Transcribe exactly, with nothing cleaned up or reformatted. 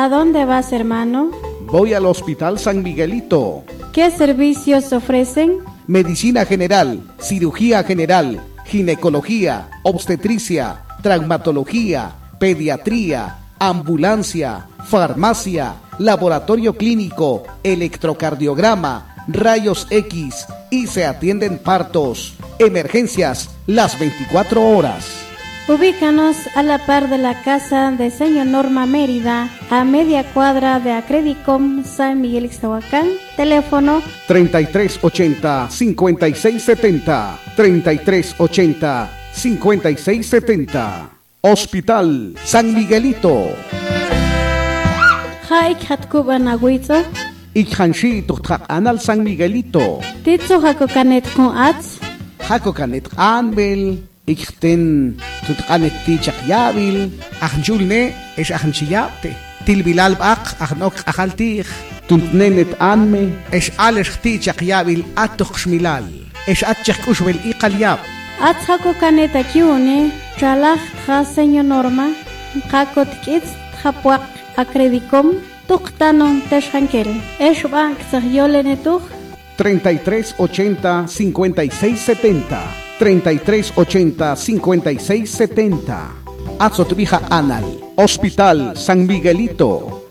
¿A dónde vas, hermano? Voy al Hospital San Miguelito. ¿Qué servicios ofrecen? Medicina general, cirugía general, ginecología, obstetricia, traumatología, pediatría, ambulancia, farmacia, laboratorio clínico, electrocardiograma, rayos X y se atienden partos, emergencias las veinticuatro horas. Ubícanos a la par de la casa de señor Norma Mérida, a media cuadra de Acredicom San Miguel Ixtahuacán. Teléfono treinta y tres ochenta, cincuenta y seis setenta, treinta y tres ochenta, cincuenta y seis setenta. Hospital San Miguelito. Haik Hatkuban Agüizo. Ikhanshi Tukhak Anal San Miguelito. Titzo Hakokanet con Ats. Hakokanet Anbel. Ikten Tutkanet Tichak Yabil. Ahnjulne es Ahnchiyapte. Tilbilal Bak Ahnok Ahaltich. Tuntnenet Anme es Alesh Tichak Yabil Atok Shmilal. Es Atchak Ushbel Iqalyab. Ats Hakokanet Akiune. Chalach Tja señor Norma. Hakot Kits Tjapuak Acredicom. Tuktanon Teshankel. Es Bank Zahyolenetuch. treinta y tres ochenta, cincuenta y seis setenta. treinta y tres ochenta, cincuenta y seis setenta. Azotvija Anal. Hospital San Miguelito.